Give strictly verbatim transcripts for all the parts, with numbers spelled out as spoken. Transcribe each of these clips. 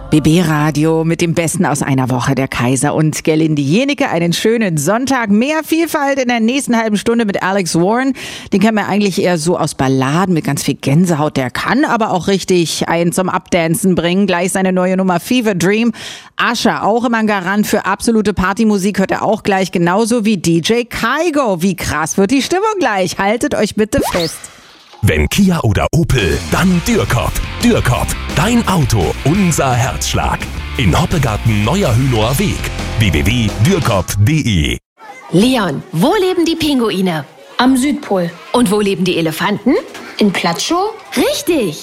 B B-Radio mit dem Besten aus einer Woche, der Kaiser und Gerlinde Jenike. Einen schönen Sonntag. Mehr Vielfalt in der nächsten halben Stunde mit Alex Warren. Den kennen wir eigentlich eher so aus Balladen mit ganz viel Gänsehaut. Der kann aber auch richtig einen zum Abdancen bringen. Gleich seine neue Nummer Fever Dream. Usher, auch immer ein Garant für absolute Partymusik, hört er auch gleich. Genauso wie D J Kygo. Wie krass wird die Stimmung gleich. Haltet euch bitte fest. Wenn Kia oder Opel, dann Dürkop. Dürkop, dein Auto, unser Herzschlag. In Hoppegarten Neuer Hünower Weg. w w w punkt dürkop punkt d e. Leon, wo leben die Pinguine? Am Südpol. Und wo leben die Elefanten? In Platschow? Richtig!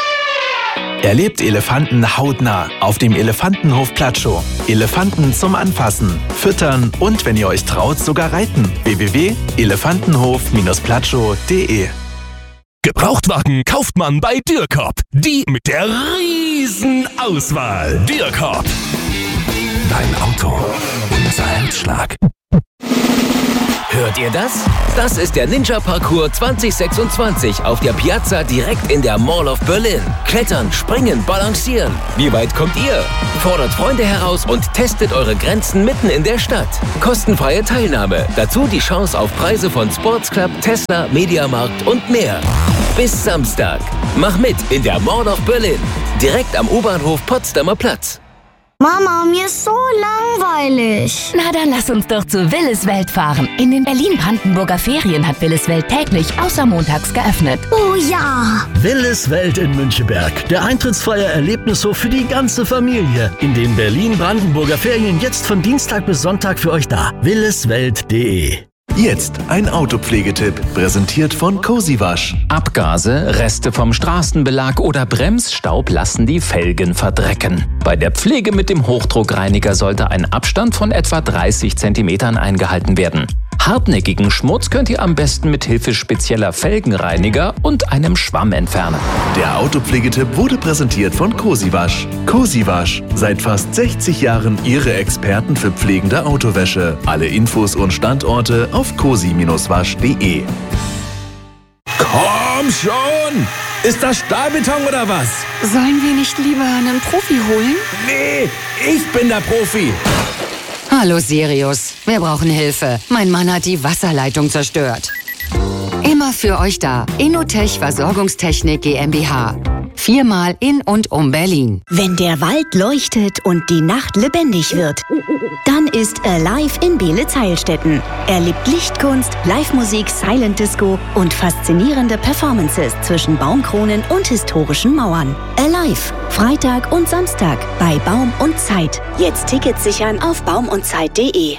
Erlebt Elefanten hautnah auf dem Elefantenhof Platschow. Elefanten zum Anfassen, Füttern und, wenn ihr euch traut, sogar reiten. w w w punkt elefantenhof platschow punkt d e. Gebrauchtwagen kauft man bei Dürkop. Die mit der riesen Auswahl. Dürkop. Dein Auto, unser Herzschlag. Hört ihr das? Das ist der Ninja Parcours zwanzig sechsundzwanzig auf der Piazza direkt in der Mall of Berlin. Klettern, springen, balancieren. Wie weit kommt ihr? Fordert Freunde heraus und testet eure Grenzen mitten in der Stadt. Kostenfreie Teilnahme. Dazu die Chance auf Preise von Sports Club, Tesla, Mediamarkt und mehr. Bis Samstag. Mach mit in der Mall of Berlin. Direkt am U-Bahnhof Potsdamer Platz. Mama, mir ist so langweilig. Na, dann lass uns doch zu Willis Welt fahren. In den Berlin-Brandenburger Ferien hat Willis Welt täglich außer montags geöffnet. Oh ja! Willis Welt in Müncheberg. Der eintrittsfreie Erlebnishof für die ganze Familie. In den Berlin-Brandenburger Ferien jetzt von Dienstag bis Sonntag für euch da. williswelt punkt de. Jetzt ein Autopflegetipp, präsentiert von Cozy Wasch. Abgase, Reste vom Straßenbelag oder Bremsstaub lassen die Felgen verdrecken. Bei der Pflege mit dem Hochdruckreiniger sollte ein Abstand von etwa dreißig Zentimetern eingehalten werden. Hartnäckigen Schmutz könnt ihr am besten mit Hilfe spezieller Felgenreiniger und einem Schwamm entfernen. Der Autopflegetipp wurde präsentiert von Cozy Wasch. Cozy Wasch, seit fast sechzig Jahren Ihre Experten für pflegende Autowäsche. Alle Infos und Standorte auf cozy wasch punkt de. Komm schon! Ist das Stahlbeton oder was? Sollen wir nicht lieber einen Profi holen? Nee, ich bin der Profi. Hallo Sirius, wir brauchen Hilfe. Mein Mann hat die Wasserleitung zerstört. Immer für euch da. Innotech Versorgungstechnik GmbH. Viermal in und um Berlin. Wenn der Wald leuchtet und die Nacht lebendig wird, dann ist Alive in Beelitz-Heilstätten. Erlebt Lichtkunst, Live-Musik, Silent Disco und faszinierende Performances zwischen Baumkronen und historischen Mauern. Alive, Freitag und Samstag bei Baum und Zeit. Jetzt Tickets sichern auf baum und zeit punkt de.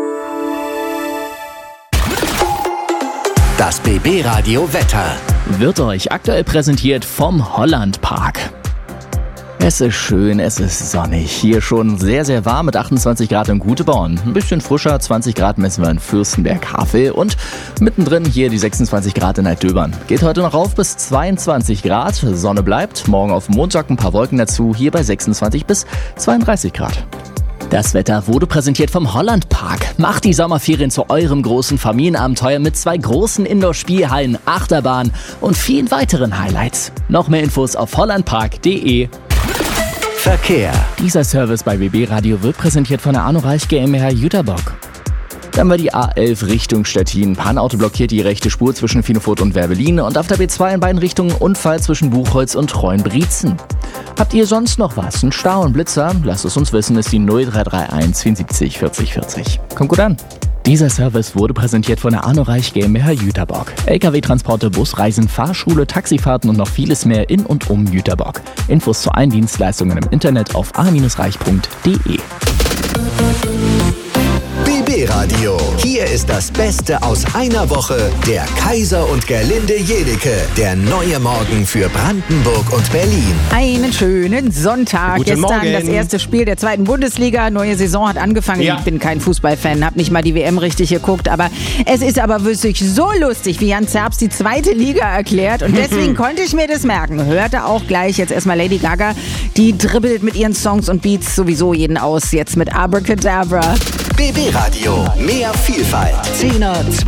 Das B B-Radio Wetter wird euch aktuell präsentiert vom Holland Park. Es ist schön, es ist sonnig. Hier schon sehr, sehr warm mit achtundzwanzig Grad in Guteborn. Ein bisschen frischer, zwanzig Grad messen wir in Fürstenberg-Havel. Und mittendrin hier die sechsundzwanzig Grad in Altdöbern. Geht heute noch rauf bis zweiundzwanzig Grad. Sonne bleibt. Morgen auf Montag ein paar Wolken dazu. Hier bei sechsundzwanzig bis zweiunddreißig Grad. Das Wetter wurde präsentiert vom Holland Park. Macht die Sommerferien zu eurem großen Familienabenteuer mit zwei großen Indoor-Spielhallen, Achterbahn und vielen weiteren Highlights. Noch mehr Infos auf hollandpark punkt de. Verkehr. Dieser Service bei B B-Radio wird präsentiert von der Arno Reich GmbH Jüterbock. Dann war die A elf Richtung Stettin. Panauto blockiert die rechte Spur zwischen Finefurt und Werbelin und auf der B zwei in beiden Richtungen Unfall zwischen Buchholz und Treuenbrietzen. Habt ihr sonst noch was? Ein Stau und Blitzer? Lasst es uns wissen, ist die null drei drei eins vierundsiebzig vierzig vierzig. Kommt gut an. Dieser Service wurde präsentiert von der Arno Reich GmbH Jüterbock. L K W-Transporte, Busreisen, Fahrschule, Taxifahrten und noch vieles mehr in und um Jüterbock. Infos zu allen Dienstleistungen im Internet auf a reich punkt de. B B-Radio. Hier ist das Beste aus einer Woche. Der Kaiser und Gerlinde Jenike. Der neue Morgen für Brandenburg und Berlin. Einen schönen Sonntag. Guten Gestern Morgen. Das erste Spiel der zweiten Bundesliga. Neue Saison hat angefangen. Ja. Ich bin kein Fußballfan, habe nicht mal die W M richtig geguckt. Aber es ist aber wirklich so lustig, wie Jan Zerbst die zweite Liga erklärt. Und deswegen konnte ich mir das merken. Hörte auch gleich jetzt erstmal Lady Gaga. Die dribbelt mit ihren Songs und Beats sowieso jeden aus. Jetzt mit Abracadabra. B B-Radio. Mehr Vielfalt. Zehner,